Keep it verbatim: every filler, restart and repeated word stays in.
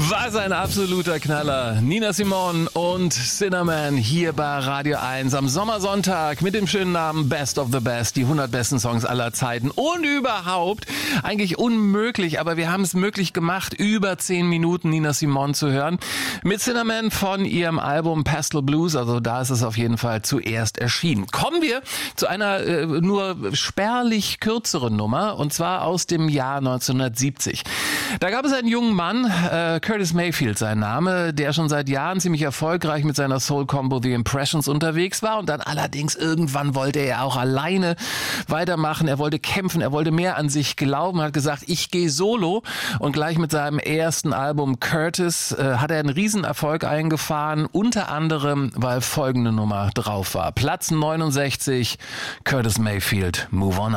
Was ein absoluter Knaller. Nina Simone und Cinnamon hier bei Radio eins am Sommersonntag mit dem schönen Namen Best of the Best, die hundert besten Songs aller Zeiten und überhaupt eigentlich unmöglich, aber wir haben es möglich gemacht, über zehn Minuten Nina Simone zu hören. Mit Cinnamon von ihrem Album Pastel Blues, also da ist es auf jeden Fall zuerst erschienen. Kommen wir zu einer äh, nur spärlich kürzeren Nummer und zwar aus dem Jahr neunzehnhundertsiebzig. Da gab es einen jungen Mann, äh, Curtis Mayfield sein Name, der schon seit Jahren ziemlich erfolgreich mit seiner Soul-Combo The Impressions unterwegs war und dann allerdings irgendwann wollte er auch alleine weitermachen, er wollte kämpfen, er wollte mehr an sich glauben, hat gesagt, ich gehe solo und gleich mit seinem ersten Album Curtis äh, hat er einen Riesenerfolg eingefahren, unter anderem, weil folgende Nummer drauf war. Platz neunundsechzig, Curtis Mayfield, Move On Up.